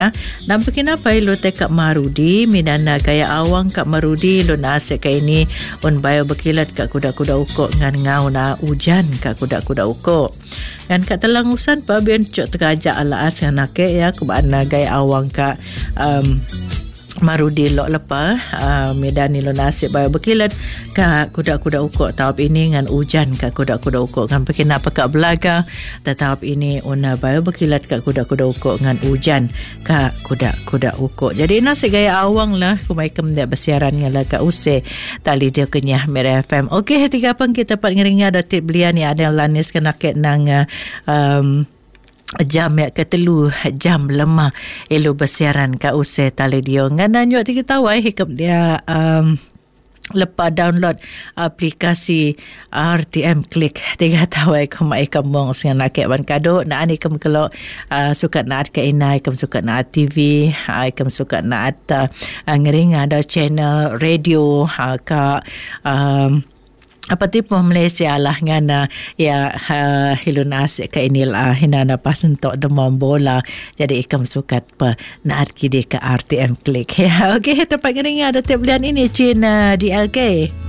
Nampak kenapa lo tekak marudi minana gaya awang kak marudi lo nase ka ini on bayo berkilat kak kuda-kuda ukok ngan ngau na hujan kak kuda-kuda ukok. Dan kat telangusan pa bian cok terajak ala as nake ya kubana gaya awang kak marudi lok lepa medani lo nasib bayo berkilat kak kuda-kuda ukok tahap ini ngan hujan kak kuda-kuda ukok ngan pekin apa kak belaga tahap ini una bayo berkilat kak kuda-kuda ukok ngan hujan kak kuda-kuda ukok. Jadi nasib gaya awang lah kumai kem dia bersiaran ngala kak use tali dia kenyah Mira FM. Okey ketika pang kita pat ngeringa ada tip belian ni ada lanis kena ket nang jam ya ketelu jam lemah elu bersiaran ka use tali dia ngana nyok tiga tawai hikap dia lepas download aplikasi RTM Klik tiga tawai kumai kembang sengan nak ban kado na ani kem kalau suka nak ke inai kem suka nak TV kem suka nak ngering ada channel radio ka apa tipu Malaysia lah ngana ya hilunas ka inil hinana pasentok demam bola jadi ikam sukat pa naat kidi ke RTM Klik ya. Okey tempat ngering ada tip belian ini Cina di LK.